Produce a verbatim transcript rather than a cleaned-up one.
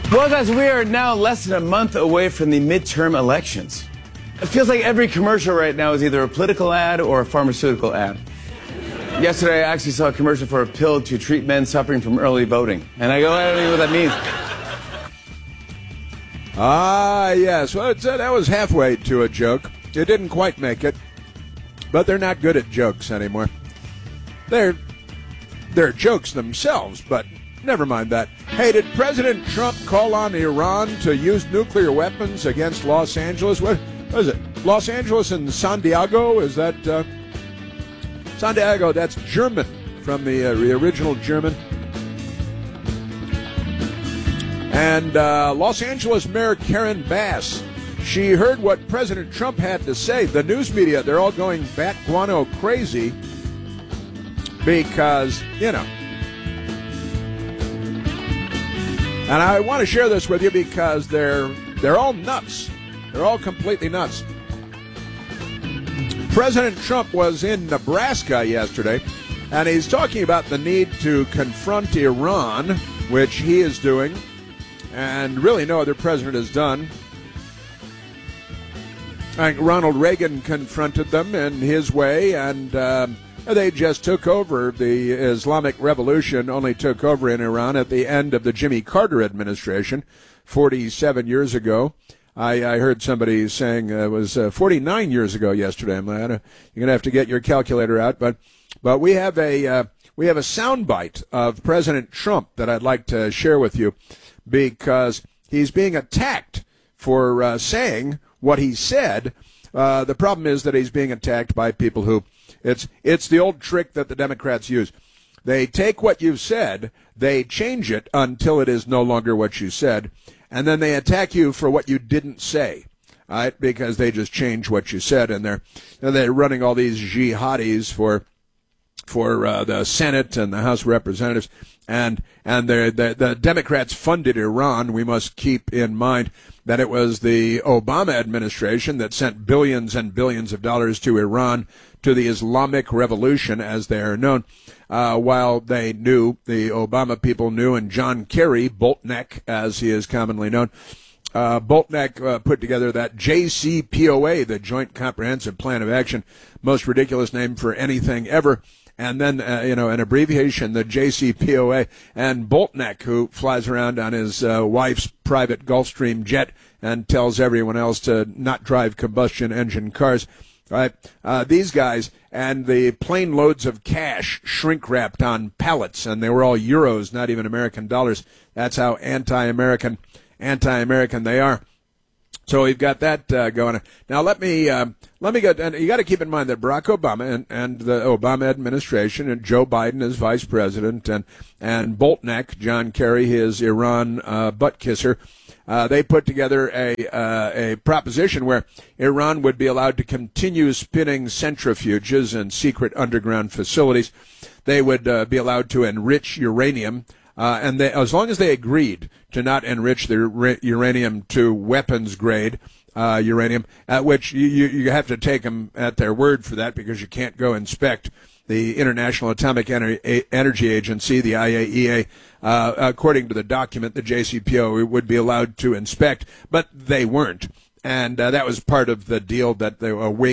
Well, guys, we are now less than a month away from the midterm elections. It feels like every commercial right now is either a political ad or a pharmaceutical ad. Yesterday, I actually saw a commercial for a pill to treat men suffering from early voting. And I go, I don't even know what that means. Ah, yes. Well, it's, uh, that was halfway to a joke. It didn't quite make it. But they're not good at jokes anymore. They're, they're jokes themselves, but never mind that. Hey, did President Trump call on Iran to use nuclear weapons against Los Angeles? What, what is it? Los Angeles and San Diego? Is that... Uh, San Diego, that's German, from the, uh, the original German. And uh, Los Angeles Mayor Karen Bass, she heard what President Trump had to say. The news media, they're all going bat guano crazy because, you know. And I want to share this with you because they're they're all nuts. They're all completely nuts. President Trump was in Nebraska yesterday, and he's talking about the need to confront Iran, which he is doing, and really no other president has done. I think Ronald Reagan confronted them in his way, and uh, they just took over. The Islamic Revolution only took over in Iran at the end of the Jimmy Carter administration forty-seven years ago. I, I heard somebody saying uh, it was uh, forty-nine years ago yesterday. I'm like, you're going to have to get your calculator out. But but we have a uh, we have a soundbite of President Trump that I'd like to share with you because he's being attacked for uh, saying what he said. Uh, the problem is that he's being attacked by people who it's it's the old trick that the Democrats use. They take what you've said, they change it until it is no longer what you said. And then they attack you for what you didn't say, right? Because they just change what you said, and they're and they're running all these jihadis for for uh, the Senate and the House of Representatives, and and the the Democrats funded Iran. We must keep in mind that it was the Obama administration that sent billions and billions of dollars to Iran, to the Islamic Revolution, as they are known. Uh, while they knew, the Obama people knew, and John Kerry, Boltneck, as he is commonly known, uh, Boltneck uh, put together that J C P O A, the Joint Comprehensive Plan of Action, most ridiculous name for anything ever. And then, uh, you know, an abbreviation, the J C P O A, and Boltneck, who flies around on his uh, wife's private Gulfstream jet and tells everyone else to not drive combustion engine cars. Right, uh, these guys and the plane loads of cash shrink-wrapped on pallets, and they were all euros, not even American dollars. That's how anti-American, anti-American they are. So we've got that uh, going on. Now let me uh, let me go. And you got to keep in mind that Barack Obama and, and the Obama administration and Joe Biden as vice president and and Boltneck, John Kerry, his Iran uh, butt kisser. Uh, they put together a uh, a proposition where Iran would be allowed to continue spinning centrifuges and secret underground facilities. They would uh, be allowed to enrich uranium, uh, and they, as long as they agreed to not enrich their ra- uranium to weapons grade uh, uranium, at which you, you you have to take them at their word for that because you can't go inspect the International Atomic Ener- Energy Agency, the I A E A, uh, according to the document, the J C P O A would be allowed to inspect, but they weren't. And uh, that was part of the deal that they were uh, wing